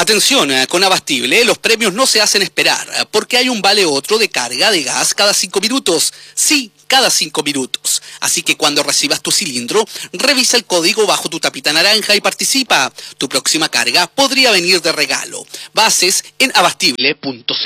Atención, con Abastible, los premios no se hacen esperar, porque hay un vale otro de carga de gas cada 5 minutos. Sí, cada 5 minutos. Así que cuando recibas tu cilindro, revisa el código bajo tu tapita naranja y participa. Tu próxima carga podría venir de regalo. Bases en abastible.cl.